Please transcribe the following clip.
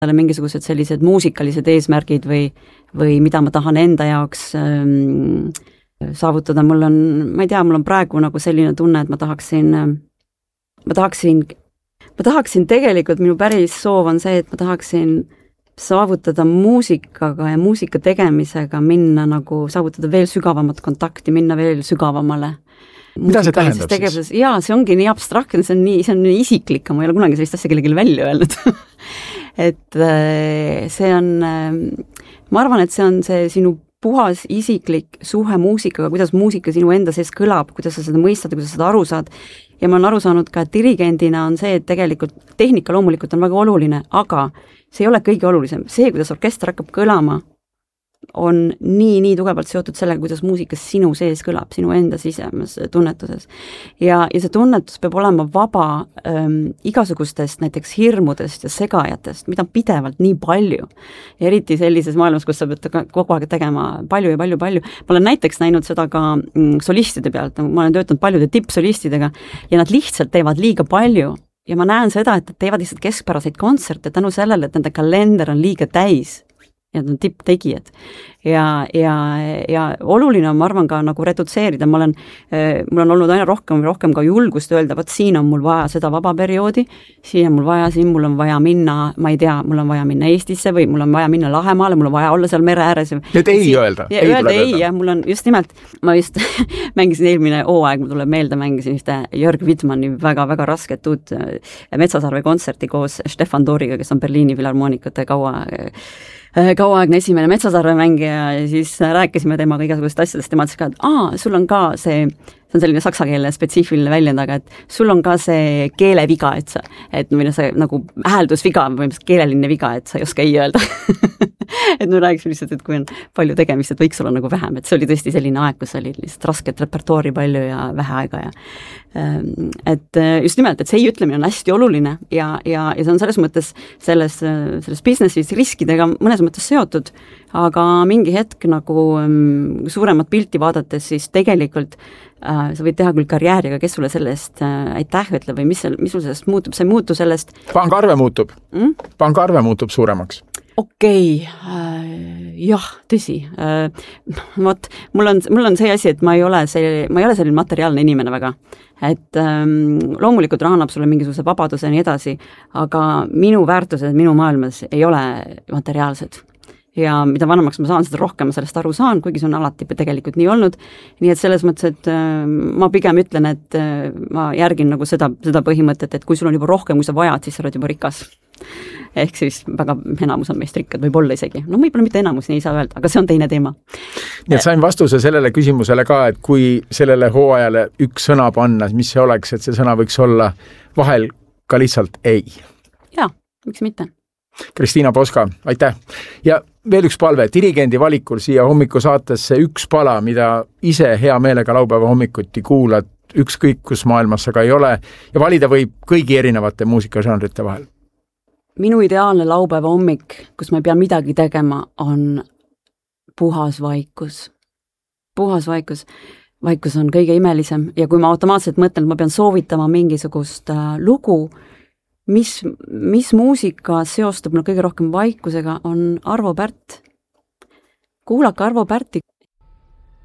mingisugused sellised muusikalised eesmärgid või mida ma tahan enda jaoks saavutada. Mul on praegu nagu selline tunne, et ma tahaksin tegelikult, minu päris soov on see, et ma tahaksin saavutada muusikaga ja muusika tegemisega minna nagu, saavutada veel sügavamat kontakti, minna veel sügavamale. Mida see tähendab siis? Jaa, see ongi nii abstraktne, see on nii isiklik, ma ei ole kunagi sellist asja kellelegi välja öelnud. Et see on, ma arvan, et see on see sinu puhas isiklik suhe muusikaga, kuidas muusika sinu enda sees kõlab, kuidas sa seda mõistad ja kuidas sa seda aru saad. Ja ma olen aru saanud ka, et dirigendina on see, et tegelikult tehnika loomulikult on väga oluline, aga see ei ole kõige olulisem. See, kuidas orkester hakkab kõlama, on nii tugevalt seotud sellega, kuidas muusika sinu sees kõlab, sinu enda sisemas tunnetuses. Ja see tunnetus peab olema vaba igasugustest näiteks hirmudest ja segajatest, mida on pidevalt nii palju. Eriti sellises maailmas, kus sa pead kogu aeg tegema palju. Ma olen näiteks näinud seda ka solistide pealt, ma olen töötanud paljude tippsolistidega ja nad lihtsalt teevad liiga palju. Ja ma näen seda, et teevad lihtsalt keskpäraseid kontserte tänu sellele, et nende kalender on liiga täis. Ja nad on tipptegijad. Ja oluline on, ma arvan, ka nagu redutseerida. Mul on olnud aina rohkem ka julgust öelda, vaat siin on mul vaja seda vaba perioodi, siin mul on vaja minna, ma ei tea, mul on vaja minna Eestisse või mul on vaja minna Lahemaale, mul on vaja olla seal mere ääres. Nüüd ei öelda. Ja mul on just nimelt, ma just mängisin eelmine hooaeg, ma tuleb meelde, mängisin ühte Jörg Wittmanni väga rasket uut Metsasarve kontserti koos Stefan Doriga, kes on Berliini filharmoonikute kauaaegne esimene Metsasarve mängija ja siis rääkisime temaga igasugust asjadest, tema ütles ka, et sul on ka see on selline saksa keele spetsiifiline väljend, aga et sul on ka see keeleviga, et või see nagu hääldusviga või keeleline viga, et sa ei oska ei öelda. Et me rääkisime lihtsalt, et kui on palju tegemist, et võiks olla nagu vähem, et see oli tõesti selline aeg, kus oli lihtsalt rasket repertuaari palju ja vähe aega ja et just nimelt, et see ütlemine on hästi oluline ja see on selles mõttes selles businessis riskidega mõnes mõttes seotud, aga mingi hetk nagu suuremat pilti vaadates, siis tegelikult sa võid teha küll karjääri, aga kes sulle sellest aitäh ütleb või mis sul sellest muutub, see ei muutu sellest. Pangarve muutub suuremaks. Okei, jah, tõsi. Mul on see asi, et ma ei ole selline materiaalne inimene väga. Et loomulikult raha annab sulle mingisuguse vabaduse ja nii edasi, aga minu väärtused minu maailmas ei ole materiaalsed. Ja mida vanemaks ma saan, seda rohkem ma sellest aru saan, kuigi see on alati tegelikult nii olnud. Nii et selles mõttes, et ma pigem ütlen, et ma järgin nagu seda põhimõtet, et kui sul on juba rohkem, kui sa vajad, siis sa oled juba rikas. Ehk siis väga enamus on meist rikkad, võib olla isegi. No võib-olla mitte enamus, nii ei saa öelda, aga see on teine teema. Nii et sain vastuse sellele küsimusele ka, et kui sellele hooajale üks sõna panna, mis see oleks, et see sõna võiks olla vahel ka lihtsalt ei? Jaa, miks mitte? Kristiina Poska, aitäh! Ja veel üks palve, dirigendi valikul siia hommikusaatesse üks pala, mida ise hea meelega laupäeva hommikuti kuulad, ükskõik kus maailmas sa ka ei ole, ja valida võib kõigi erinevate muusikažanrite vahel. Minu ideaalne laupäeva hommik, kus ma ei pea midagi tegema, on puhas vaikus. Puhas vaikus. Vaikus on kõige imelisem ja kui ma automaatselt mõtlen, et ma pean soovitama mingisugust lugu, mis muusika seostub kõige rohkem vaikusega, on Arvo Pärt. Kuulake Arvo Pärti,